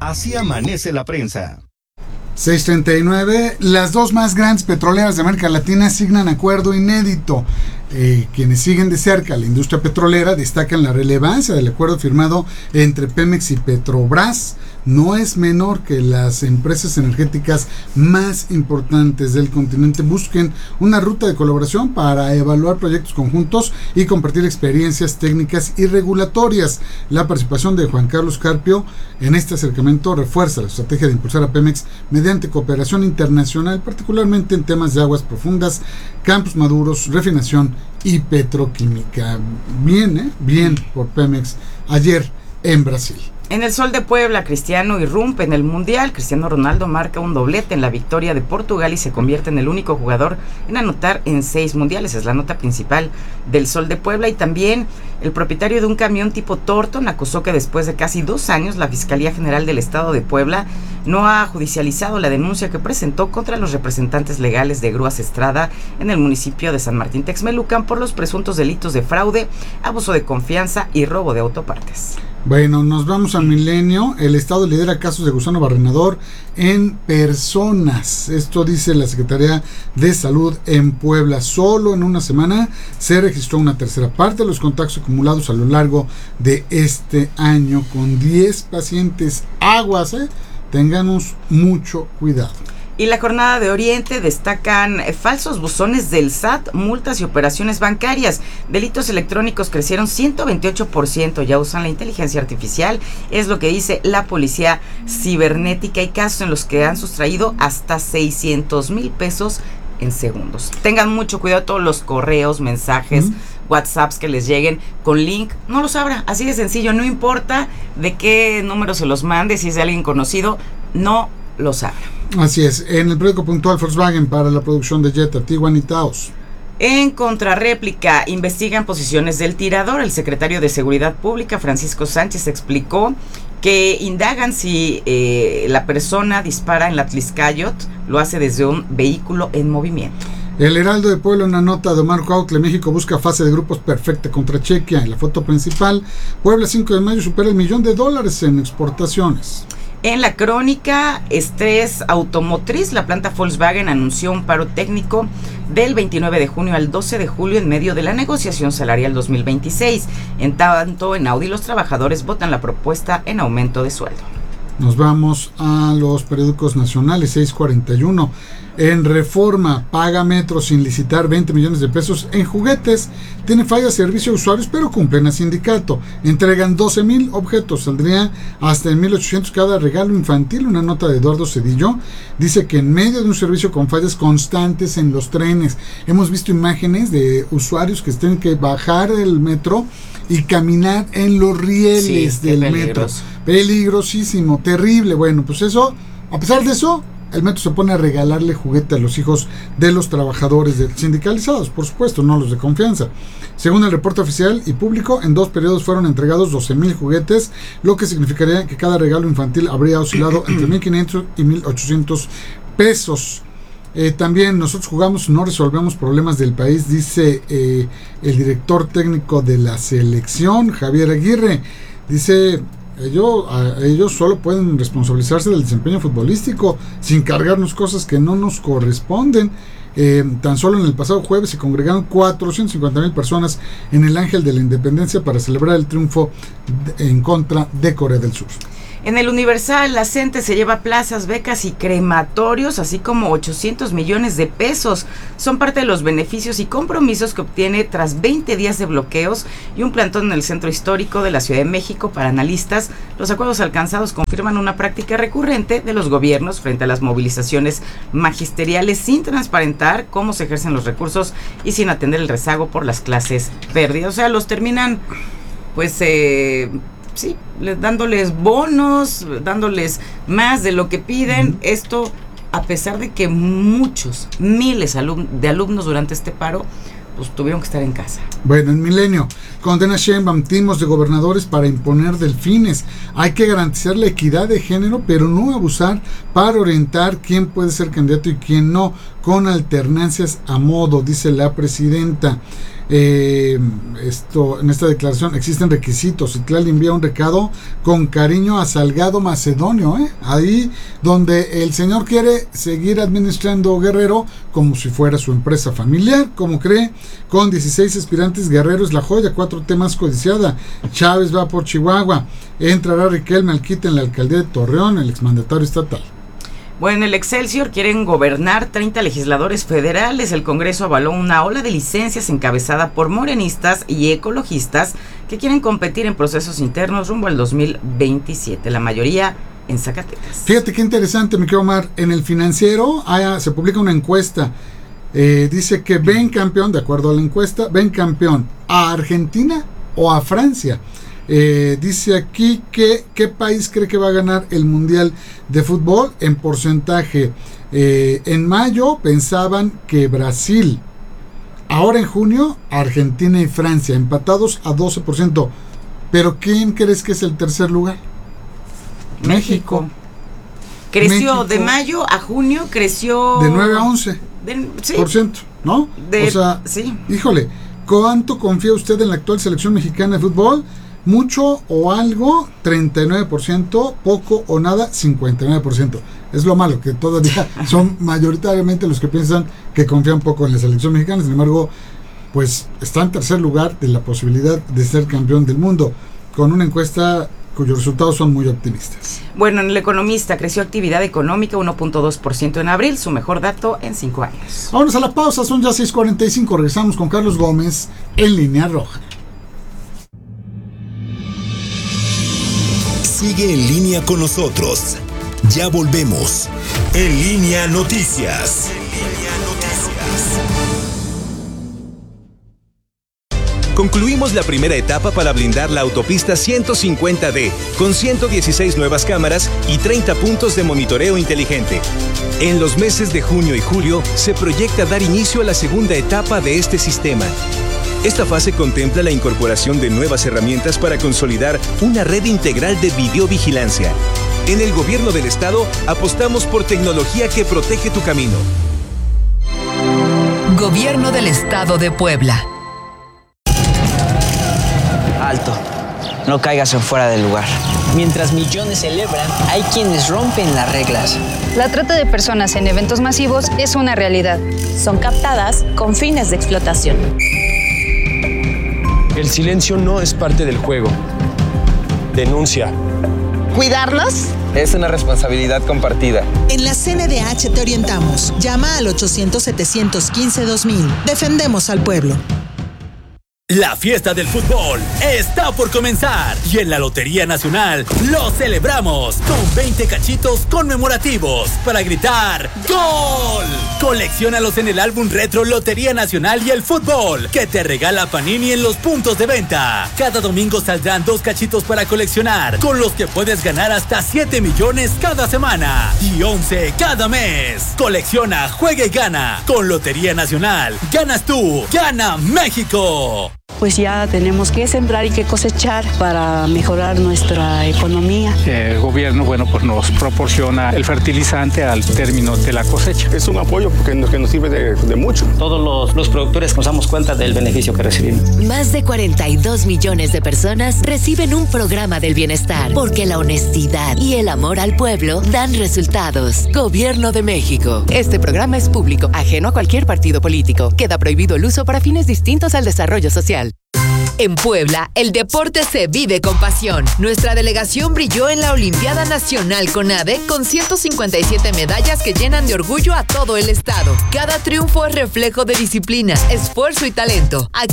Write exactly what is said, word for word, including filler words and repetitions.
Así amanece la prensa. seis treinta y nueve, las dos más grandes petroleras de América Latina signan acuerdo inédito. Eh, quienes siguen de cerca la industria petrolera destacan la relevancia del acuerdo firmado entre Pemex y Petrobras. No es menor que las empresas energéticas más importantes del continente busquen una ruta de colaboración para evaluar proyectos conjuntos y compartir experiencias técnicas y regulatorias. La participación de Juan Carlos Carpio en este acercamiento refuerza la estrategia de impulsar a Pemex mediante cooperación internacional, particularmente en temas de aguas profundas, campos maduros, refinación y petroquímica. Bien, ¿eh? Bien por Pemex ayer en Brasil. En el Sol de Puebla, Cristiano irrumpe en el Mundial. Cristiano Ronaldo marca un doblete en la victoria de Portugal y se convierte en el único jugador en anotar en seis mundiales. Es la nota principal del Sol de Puebla. Y también el propietario de un camión tipo Torton acusó que después de casi dos años la Fiscalía General del Estado de Puebla no ha judicializado la denuncia que presentó contra los representantes legales de Grúas Estrada en el municipio de San Martín Texmelucan por los presuntos delitos de fraude, abuso de confianza y robo de autopartes. Bueno, nos vamos a Milenio. El Estado lidera casos de gusano barrenador en personas. Esto dice la Secretaría de Salud en Puebla. Solo en una semana se registró una tercera parte de los contagios acumulados a lo largo de este año con diez pacientes. Aguas, ¿eh? Tengamos mucho cuidado. Y la Jornada de Oriente destacan eh, falsos buzones del S A T, multas y operaciones bancarias. Delitos electrónicos crecieron ciento veintiocho por ciento, ya usan la inteligencia artificial, es lo que dice la policía cibernética. Hay casos en los que han sustraído hasta seiscientos mil pesos en segundos. Tengan mucho cuidado todos los correos, mensajes, mm. WhatsApps que les lleguen con link, no los abra, así de sencillo, no importa de qué número se los mande, si es de alguien conocido, no los abra. Así es. En el periódico puntual, Volkswagen para la producción de Jetta, Tiguan y Taos. En contrarréplica, investigan posiciones del tirador. El secretario de Seguridad Pública, Francisco Sánchez, explicó que indagan si eh, la persona dispara en la Tliscayot, lo hace desde un vehículo en movimiento. El Heraldo de Puebla, una nota de Omar Cuautle, México busca fase de grupos perfecta contra Chequia. En la foto principal, Puebla cinco de mayo supera el millón de dólares en exportaciones. En la crónica, estrés automotriz, la planta Volkswagen anunció un paro técnico del veintinueve de junio al doce de julio en medio de la negociación salarial dos mil veintiséis. En tanto, en Audi los trabajadores votan la propuesta en aumento de sueldo. Nos vamos a los periódicos nacionales, seis cuarenta y uno. En Reforma, paga Metro sin licitar veinte millones de pesos en juguetes. Tiene fallas de servicio a usuarios, pero cumplen a sindicato. Entregan doce mil objetos. Saldría hasta en mil ochocientos cada regalo infantil. Una nota de Eduardo Cedillo dice que en medio de un servicio con fallas constantes en los trenes, hemos visto imágenes de usuarios que tienen que bajar del metro y caminar en los rieles sí, del metro. Peligrosísimo, terrible. Bueno, pues eso, a pesar de eso, el metro se pone a regalarle juguete a los hijos de los trabajadores de, sindicalizados, por supuesto, no los de confianza. Según el reporte oficial y público, en dos periodos fueron entregados doce mil juguetes, lo que significaría que cada regalo infantil habría oscilado entre mil quinientos y mil ochocientos pesos. Eh, también nosotros jugamos, no resolvemos problemas del país, dice eh, el director técnico de la selección, Javier Aguirre. Dice, ellos, ellos solo pueden responsabilizarse del desempeño futbolístico sin cargarnos cosas que no nos corresponden. Eh, tan solo en el pasado jueves se congregaron cuatrocientas cincuenta mil personas en el Ángel de la Independencia para celebrar el triunfo de, en contra de Corea del Sur. En el Universal, la CENTE se lleva plazas, becas y crematorios, así como ochocientos millones de pesos. Son parte de los beneficios y compromisos que obtiene tras veinte días de bloqueos y un plantón en el Centro Histórico de la Ciudad de México. Para analistas, los acuerdos alcanzados confirman una práctica recurrente de los gobiernos frente a las movilizaciones magisteriales sin transparentar cómo se ejercen los recursos y sin atender el rezago por las clases perdidas. O sea, los terminan, pues, eh... sí, dándoles bonos, dándoles más de lo que piden. Uh-huh. Esto a pesar de que muchos, miles alum- de alumnos durante este paro, pues tuvieron que estar en casa. Bueno, en Milenio, condena Sheinbaum timos de gobernadores para imponer delfines. Hay que garantizar la equidad de género, pero no abusar para orientar quién puede ser candidato y quién no, con alternancias a modo, dice la presidenta. Eh, esto, en esta declaración existen requisitos. Citlali envía un recado con cariño a Salgado Macedonio, ¿eh? Ahí donde el señor quiere seguir administrando Guerrero como si fuera su empresa familiar, como cree. Con dieciséis aspirantes, Guerrero es la joya, cuatro T más codiciada. Chávez va por Chihuahua, entrará Riquelme al quite en la alcaldía de Torreón, el exmandatario estatal. Bueno, en el Excelsior quieren gobernar treinta legisladores federales. El Congreso avaló una ola de licencias encabezada por morenistas y ecologistas que quieren competir en procesos internos rumbo al dos mil veintisiete, la mayoría en Zacatecas. Fíjate qué interesante, mi querido Omar. En el Financiero ah, se publica una encuesta. Eh, dice que ven campeón, de acuerdo a la encuesta, ven campeón a Argentina o a Francia. Eh, dice aquí que qué país cree que va a ganar el Mundial de Fútbol en porcentaje. Eh, en mayo pensaban que Brasil. Ahora en junio, Argentina y Francia, empatados a doce por ciento. Pero ¿quién crees que es el tercer lugar? México. Creció México. De mayo a junio, creció... De nueve a once De, sí. por ciento, ¿no? De, o sea, sí. Híjole, ¿cuánto confía usted en la actual selección mexicana de fútbol? Mucho o algo, treinta y nueve por ciento, poco o nada, cincuenta y nueve por ciento. Es lo malo, que todavía son mayoritariamente los que piensan que confían poco en la selección mexicana. Sin embargo, pues está en tercer lugar de la posibilidad de ser campeón del mundo, con una encuesta cuyos resultados son muy optimistas. Bueno, en El Economista creció actividad económica uno punto dos por ciento en abril, su mejor dato en cinco años. Vámonos a la pausa, son ya seis cuarenta y cinco, regresamos con Carlos Gómez en Línea Roja. Sigue en línea con nosotros. Ya volvemos. En Línea Noticias. En Línea Noticias. Concluimos la primera etapa para blindar la autopista ciento cincuenta D con ciento dieciséis nuevas cámaras y treinta puntos de monitoreo inteligente. En los meses de junio y julio se proyecta dar inicio a la segunda etapa de este sistema. Esta fase contempla la incorporación de nuevas herramientas para consolidar una red integral de videovigilancia. En el gobierno del estado apostamos por tecnología que protege tu camino. Gobierno del Estado de Puebla. Alto, no caigas en fuera del lugar. Mientras millones celebran, hay quienes rompen las reglas. La trata de personas en eventos masivos es una realidad. Son captadas con fines de explotación. El silencio no es parte del juego. Denuncia. ¿Cuidarnos? Es una responsabilidad compartida. En la C N D H te orientamos. Llama al ochocientos, setecientos quince, dos mil. Defendemos al pueblo. La fiesta del fútbol está por comenzar y en la Lotería Nacional lo celebramos con veinte cachitos conmemorativos para gritar ¡Gol! Colecciónalos en el álbum retro Lotería Nacional y el Fútbol que te regala Panini en los puntos de venta. Cada domingo saldrán dos cachitos para coleccionar, con los que puedes ganar hasta siete millones cada semana y once cada mes. Colecciona, juega y gana. Con Lotería Nacional, ganas tú, gana México. Pues ya tenemos que sembrar y que cosechar para mejorar nuestra economía. El gobierno, bueno, pues nos proporciona el fertilizante al término de la cosecha. Es un apoyo porque nos, que nos sirve de, de mucho. Todos los, los productores nos damos cuenta del beneficio que recibimos. Más de cuarenta y dos millones de personas reciben un programa del bienestar, porque la honestidad y el amor al pueblo dan resultados. Gobierno de México. Este programa es público, ajeno a cualquier partido político. Queda prohibido el uso para fines distintos al desarrollo social. En Puebla, el deporte se vive con pasión. Nuestra delegación brilló en la Olimpiada Nacional CONADE con ciento cincuenta y siete medallas que llenan de orgullo a todo el estado. Cada triunfo es reflejo de disciplina, esfuerzo y talento.